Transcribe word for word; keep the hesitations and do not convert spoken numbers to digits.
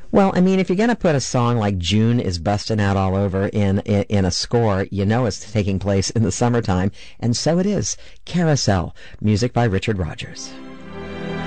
Well, I mean, if you're going to put a song like June is Bustin' Out All Over in, in in a score, you know it's taking place in the summertime, and so it is. Carousel, music by Richard Rodgers.